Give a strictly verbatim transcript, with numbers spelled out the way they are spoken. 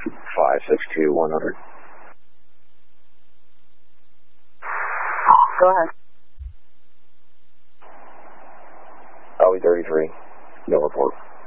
five six two one hundred. Go ahead. L E thirty-three, no report.